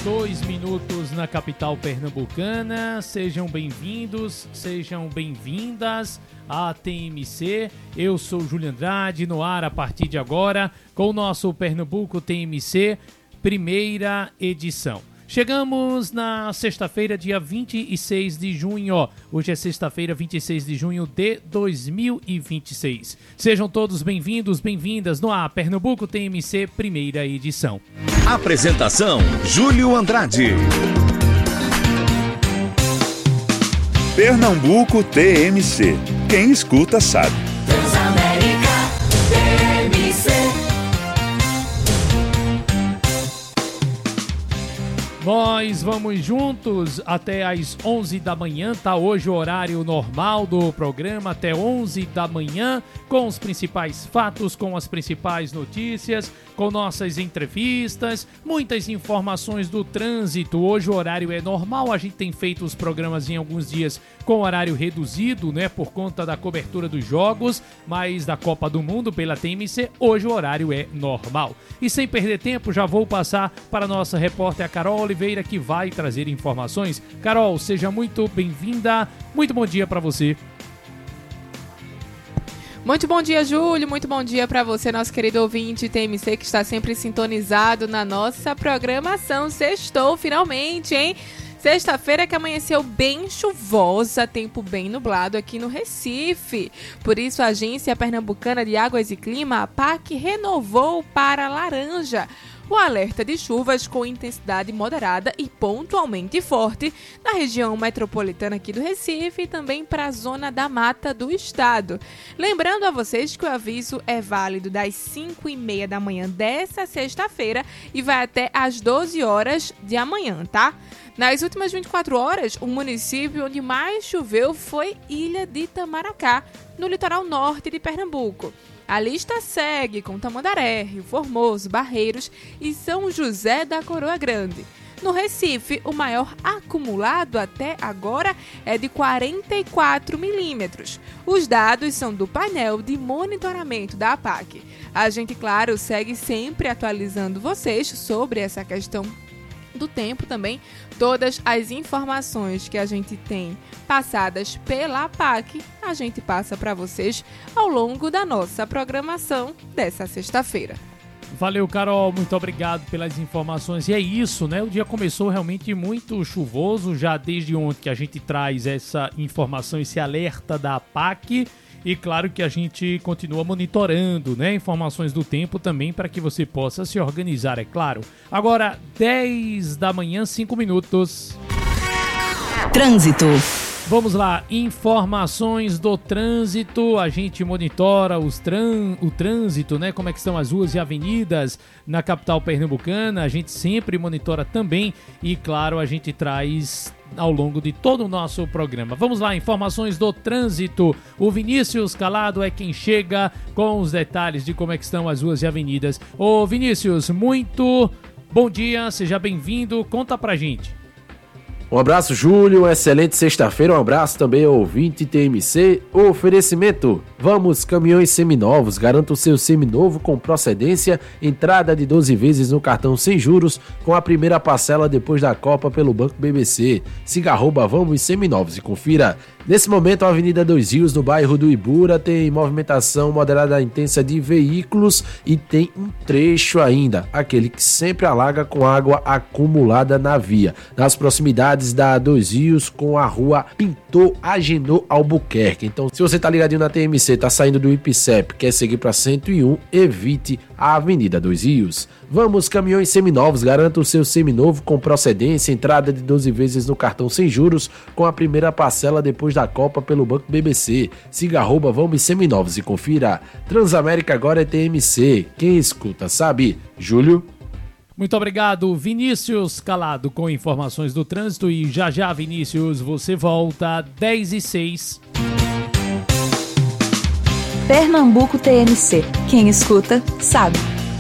2 minutos na capital pernambucana. Sejam bem-vindos, sejam bem-vindas à TMC. Eu sou Júlio Andrade, no ar a partir de agora com o nosso Pernambuco TMC, primeira edição. Chegamos na sexta-feira, dia 26 de junho. Hoje é sexta-feira, 26 de junho de 2026. Sejam todos bem-vindos, bem-vindas no ar Pernambuco TMC, primeira edição. Apresentação, Júlio Andrade. Pernambuco TMC. Quem escuta sabe. Nós vamos juntos até às 11 da manhã, tá? Hoje o horário normal do programa, até 11 da manhã, com os principais fatos, com as principais notícias, com nossas entrevistas, muitas informações do trânsito. Hoje o horário é normal, a gente tem feito os programas em alguns dias com horário reduzido, né? Por conta da cobertura dos jogos, mas da Copa do Mundo pela TMC, hoje o horário é normal. E sem perder tempo, já vou passar para a nossa repórter, a Carol Oliveira, que vai trazer informações. Carol, seja muito bem-vinda. Muito bom dia para você. Muito bom dia, Júlio. Muito bom dia para você, nosso querido ouvinte TMC, que está sempre sintonizado na nossa programação. Sextou finalmente, hein? Sexta-feira que amanheceu bem chuvosa, tempo bem nublado aqui no Recife. Por isso, a Agência Pernambucana de Águas e Clima, a APAC, renovou para laranja o alerta de chuvas com intensidade moderada e pontualmente forte na região metropolitana aqui do Recife e também para a zona da mata do estado. Lembrando a vocês que o aviso é válido das 5h30 da manhã dessa sexta-feira e vai até às 12 horas de amanhã, tá? Nas últimas 24 horas, o município onde mais choveu foi Ilha de Itamaracá, no litoral norte de Pernambuco. A lista segue com Tamandaré, Rio Formoso, Barreiros e São José da Coroa Grande. No Recife, o maior acumulado até agora é de 44 milímetros. Os dados são do painel de monitoramento da APAC. A gente, claro, segue sempre atualizando vocês sobre essa questão do tempo também. Todas as informações que a gente tem passadas pela APAC, a gente passa para vocês ao longo da nossa programação dessa sexta-feira. Valeu, Carol, muito obrigado pelas informações. E é isso, né? O dia começou realmente muito chuvoso, já desde ontem que a gente traz essa informação, esse alerta da APAC. E claro que a gente continua monitorando, né, informações do tempo também para que você possa se organizar, é claro. Agora, 10 da manhã, 5 minutos. Trânsito. Vamos lá, informações do trânsito, a gente monitora o trânsito, né, como é que estão as ruas e avenidas na capital pernambucana, a gente sempre monitora também e, claro, a gente traz ao longo de todo o nosso programa. Vamos lá, informações do trânsito. O Vinícius Calado é quem chega com os detalhes de como é que estão as ruas e avenidas. Ô Vinícius, muito bom dia, seja bem-vindo, conta pra gente. Um abraço, Júlio, uma excelente sexta-feira, um abraço também ao ouvinte TMC. Oferecimento: Vamos Caminhões Seminovos, garanta o seu seminovo com procedência, entrada de 12 vezes no cartão sem juros, com a primeira parcela depois da Copa pelo Banco BBC. Siga @Vamos Seminovos e confira. Nesse momento, a Avenida Dois Rios, no bairro do Ibura, tem movimentação moderada intensa de veículos e tem um trecho ainda, aquele que sempre alaga com água acumulada na via, nas proximidades da Dois Rios com a rua Pintor Agenor Albuquerque. Então, se você tá ligadinho na TMC, tá saindo do IPCEP, quer seguir para 101, evite a Avenida Dois Rios. Vamos Caminhões Seminovos, garanta o seu seminovo com procedência, entrada de 12 vezes no cartão sem juros, com a primeira parcela depois da Copa pelo Banco BBC. Siga @Vamos Seminovos e confira. Transamérica agora é TMC. Quem escuta sabe. Júlio. Muito obrigado, Vinícius Calado, com informações do trânsito. E já, Vinícius, você volta 10h06. Pernambuco TMC. Quem escuta sabe.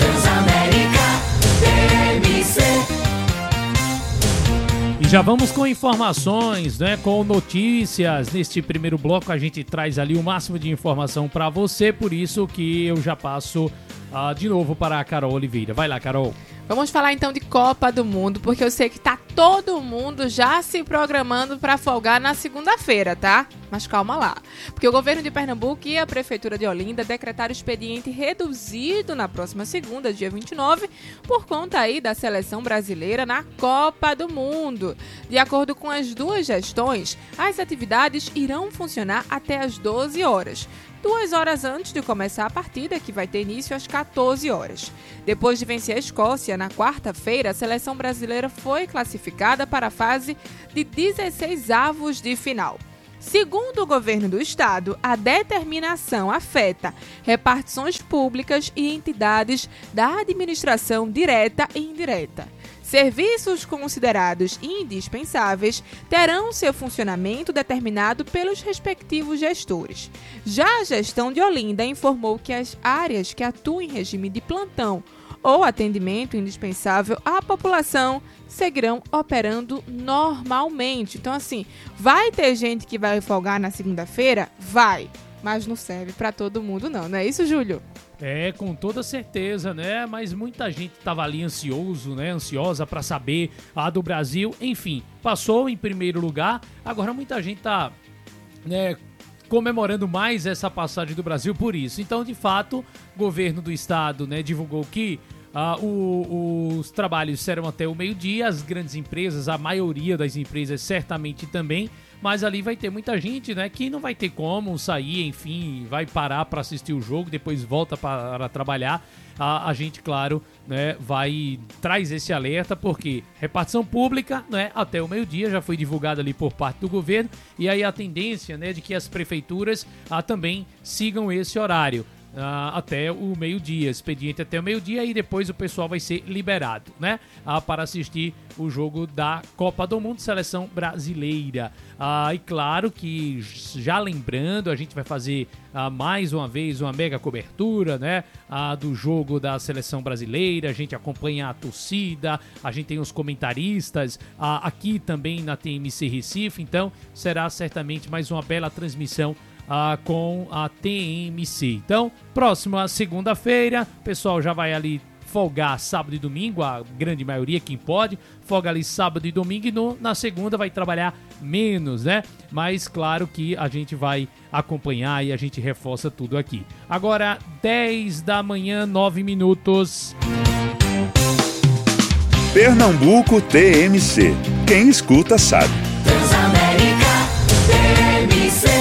E já vamos com informações, né? Com notícias. Neste primeiro bloco a gente traz ali o máximo de informação para você, por isso que eu já passo de novo para a Carol Oliveira. Vai lá, Carol. Vamos falar então de Copa do Mundo, porque eu sei que tá todo mundo já se programando para folgar na segunda-feira, tá? Mas calma lá, porque o governo de Pernambuco e a Prefeitura de Olinda decretaram expediente reduzido na próxima segunda, dia 29, por conta aí da seleção brasileira na Copa do Mundo. De acordo com as duas gestões, as atividades irão funcionar até às 12 horas. 2 horas antes de começar a partida, que vai ter início às 14 horas. Depois de vencer a Escócia, na quarta-feira, a seleção brasileira foi classificada para a fase de 16avos de final. Segundo o governo do estado, a determinação afeta repartições públicas e entidades da administração direta e indireta. Serviços considerados indispensáveis terão seu funcionamento determinado pelos respectivos gestores. Já a gestão de Olinda informou que as áreas que atuam em regime de plantão ou atendimento indispensável à população seguirão operando normalmente. Então, assim, vai ter gente que vai folgar na segunda-feira? Vai, mas não serve para todo mundo não é isso, Júlio? Com toda certeza, né? Mas muita gente estava ali ansiosa para saber a do Brasil. Enfim, passou em primeiro lugar. Agora muita gente está comemorando mais essa passagem do Brasil por isso. Então, de fato, o governo do estado, divulgou que os trabalhos serão até o meio-dia. As grandes empresas, a maioria das empresas certamente também. Mas ali vai ter muita gente, que não vai ter como sair, enfim, vai parar para assistir o jogo, depois volta para trabalhar. A gente, claro, traz esse alerta, porque repartição pública, até o meio-dia, já foi divulgado ali por parte do governo, e aí a tendência, de que as prefeituras também sigam esse horário. Até o meio-dia, expediente até o meio-dia, e depois o pessoal vai ser liberado, para assistir o jogo da Copa do Mundo, seleção brasileira. E claro que, já lembrando, a gente vai fazer mais uma vez uma mega cobertura, do jogo da seleção brasileira. A gente acompanha a torcida, a gente tem os comentaristas aqui também na TMC Recife, então será certamente mais uma bela transmissão com a TMC. Então, próxima segunda-feira, o pessoal já vai ali folgar sábado e domingo, a grande maioria, quem pode, folga ali sábado e domingo, e na segunda vai trabalhar menos, Mas claro que a gente vai acompanhar e a gente reforça tudo aqui. Agora, 10 da manhã, 9 minutos. Pernambuco TMC. Quem escuta sabe. Transamérica TMC.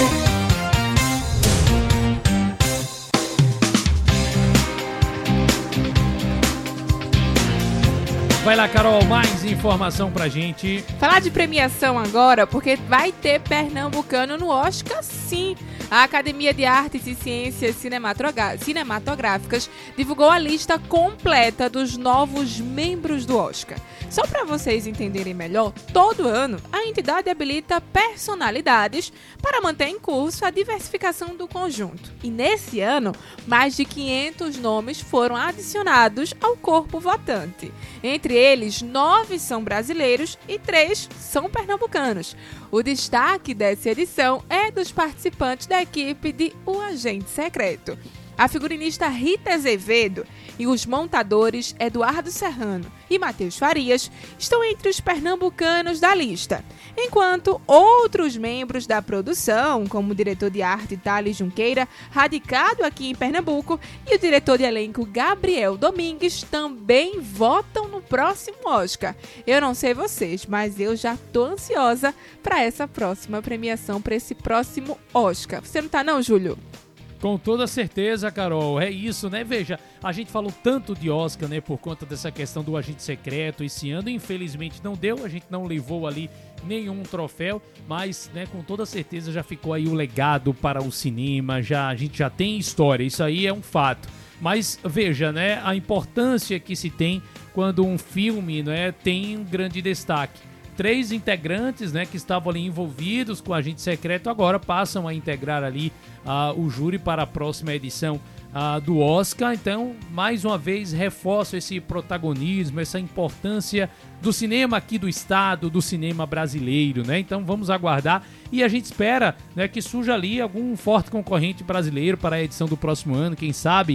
Vai lá, Carol, mais informação pra gente. Falar de premiação agora, porque vai ter pernambucano no Oscar, sim. A Academia de Artes e Ciências Cinematográficas divulgou a lista completa dos novos membros do Oscar. Só para vocês entenderem melhor, todo ano a entidade habilita personalidades para manter em curso a diversificação do conjunto. E nesse ano, mais de 500 nomes foram adicionados ao corpo votante. Entre eles, 9 são brasileiros e 3 são pernambucanos. O destaque dessa edição é dos participantes da equipe de O Agente Secreto. A figurinista Rita Azevedo e os montadores Eduardo Serrano e Matheus Farias estão entre os pernambucanos da lista, enquanto outros membros da produção, como o diretor de arte Thales Junqueira, radicado aqui em Pernambuco, e o diretor de elenco Gabriel Domingues, também votam no próximo Oscar. Eu não sei vocês, mas eu já tô ansiosa para essa próxima premiação, para esse próximo Oscar. Você não tá não, Júlio? Com toda certeza, Carol, é isso, Veja, a gente falou tanto de Oscar, por conta dessa questão do Agente Secreto esse ano. Infelizmente não deu, a gente não levou ali nenhum troféu, mas, com toda certeza já ficou aí o legado para o cinema, a gente já tem história, isso aí é um fato. Mas veja, a importância que se tem quando um filme, tem um grande destaque. 3 integrantes, que estavam ali envolvidos com o Agente Secreto, agora passam a integrar ali o júri para a próxima edição do Oscar. Então, mais uma vez, reforço esse protagonismo, essa importância do cinema aqui do estado, do cinema brasileiro, Então, vamos aguardar e a gente espera, que surja ali algum forte concorrente brasileiro para a edição do próximo ano, quem sabe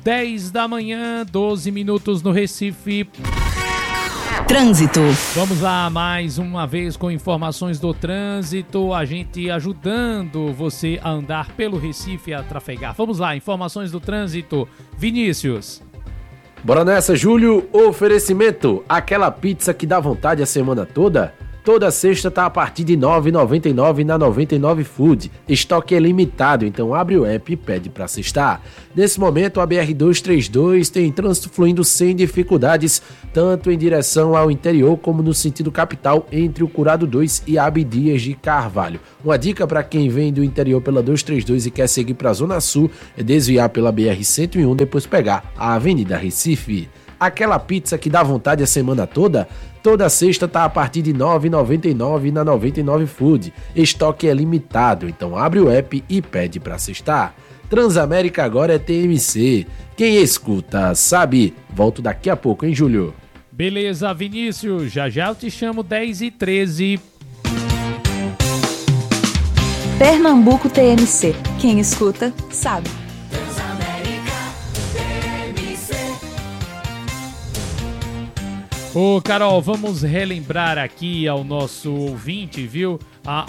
10 da manhã, 12 minutos no Recife. Trânsito. Vamos lá, mais uma vez com informações do trânsito, a gente ajudando você a andar pelo Recife e a trafegar. Vamos lá, informações do trânsito. Vinícius. Bora nessa, Júlio. Oferecimento, aquela pizza que dá vontade a semana toda? Toda sexta tá a partir de R$ 9,99 na 99 Food. Estoque é limitado, então abre o app e pede para cestar. Nesse momento, a BR-232 tem trânsito fluindo sem dificuldades, tanto em direção ao interior como no sentido capital, entre o Curado 2 e Abdias de Carvalho. Uma dica para quem vem do interior pela 232 e quer seguir para a Zona Sul é desviar pela BR-101, depois pegar a Avenida Recife. Aquela pizza que dá vontade a semana toda? Toda sexta tá a partir de R$ 9,99 na 99 Food. Estoque é limitado, então abre o app e pede para cestar. Transamérica agora é TMC. Quem escuta sabe. Volto daqui a pouco, hein, Júlio? Beleza, Vinícius. Já já eu te chamo 10h13. Pernambuco TMC. Quem escuta sabe. Ô, Carol, vamos relembrar aqui ao nosso ouvinte, viu?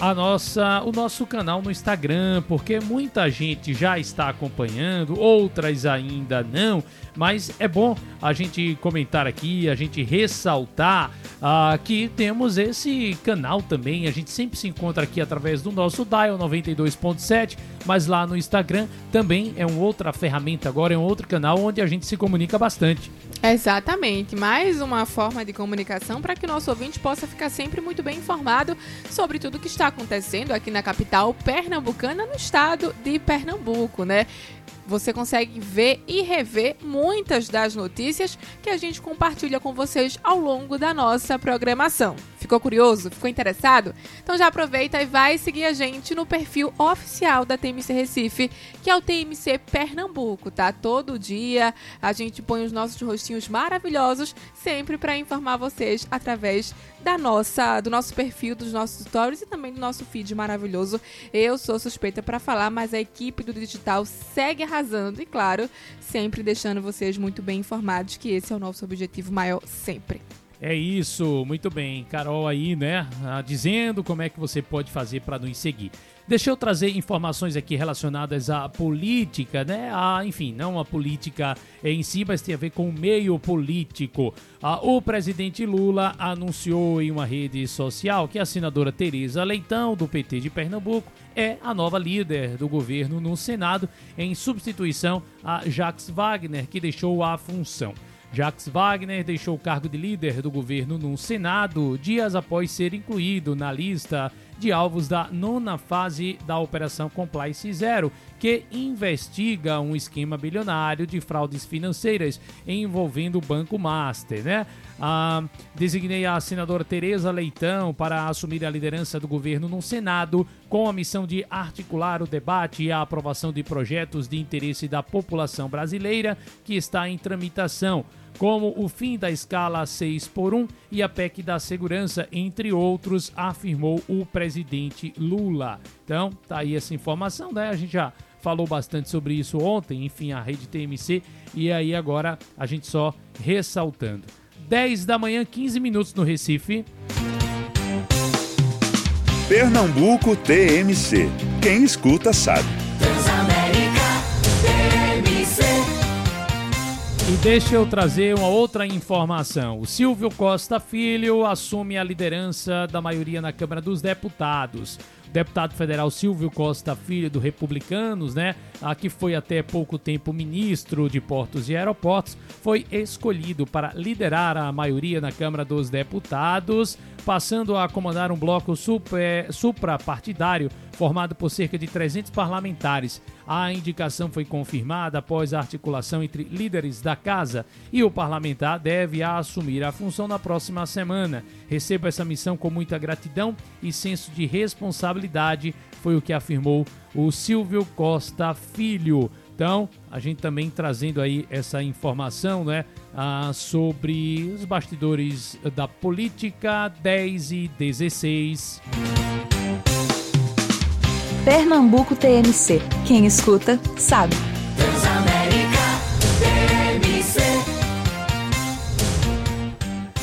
O nosso canal no Instagram, porque muita gente já está acompanhando, outras ainda não, mas é bom a gente comentar aqui, a gente ressaltar que temos esse canal também. A gente sempre se encontra aqui através do nosso Dial 92.7, mas lá no Instagram também é uma outra ferramenta agora, é um outro canal onde a gente se comunica bastante. Exatamente, mais uma forma de comunicação para que o nosso ouvinte possa ficar sempre muito bem informado sobre tudo que está acontecendo aqui na capital pernambucana, no estado de Pernambuco, né? Você consegue ver e rever muitas das notícias que a gente compartilha com vocês ao longo da nossa programação. Ficou curioso? Ficou interessado? Então já aproveita e vai seguir a gente no perfil oficial da TMC Recife, que é o TMC Pernambuco, tá? Todo dia a gente põe os nossos rostinhos maravilhosos sempre para informar vocês através do nosso perfil, dos nossos stories e também do nosso feed maravilhoso. Eu sou suspeita para falar, mas a equipe do digital segue arrasando e, claro, sempre deixando vocês muito bem informados, que esse é o nosso objetivo maior sempre. É isso, muito bem. Carol aí, né, dizendo como é que você pode fazer para nos seguir. Deixa eu trazer informações aqui relacionadas à política, né? Enfim, não a política em si, mas tem a ver com o meio político. O presidente Lula anunciou em uma rede social que a senadora Tereza Leitão, do PT de Pernambuco, é a nova líder do governo no Senado, em substituição a Jacques Wagner, que deixou a função. Jacques Wagner deixou o cargo de líder do governo no Senado dias após ser incluído na lista de alvos da 9ª fase da Operação Compliance Zero, que investiga um esquema bilionário de fraudes financeiras envolvendo o Banco Master, né? Designei a senadora Tereza Leitão para assumir a liderança do governo no Senado, com a missão de articular o debate e a aprovação de projetos de interesse da população brasileira que está em tramitação, como o fim da escala 6x1 e a PEC da segurança, entre outros, afirmou o presidente Lula. Então, tá aí essa informação, né? A gente já falou bastante sobre isso ontem, enfim, a rede TMC, e aí agora a gente só ressaltando. 10 da manhã, 15 minutos no Recife. Pernambuco TMC. Quem escuta sabe. E deixa eu trazer uma outra informação. O Silvio Costa Filho assume a liderança da maioria na Câmara dos Deputados. O deputado federal Silvio Costa Filho, do Republicanos, né, que foi até pouco tempo ministro de Portos e Aeroportos, foi escolhido para liderar a maioria na Câmara dos Deputados, passando a comandar um bloco suprapartidário formado por cerca de 300 parlamentares. A indicação foi confirmada após a articulação entre líderes da casa e o parlamentar deve assumir a função na próxima semana. Recebo essa missão com muita gratidão e senso de responsabilidade, foi o que afirmou o Silvio Costa Filho. Então, a gente também trazendo aí essa informação, né, sobre os bastidores da política. 10h16. Pernambuco TMC. Quem escuta, sabe. Transamérica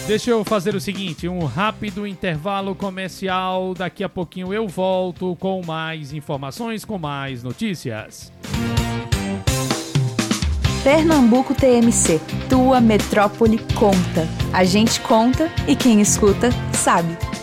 Deixa eu fazer o seguinte, um rápido intervalo comercial. Daqui a pouquinho eu volto com mais informações, com mais notícias. Pernambuco TMC, tua metrópole conta. A gente conta e quem escuta sabe.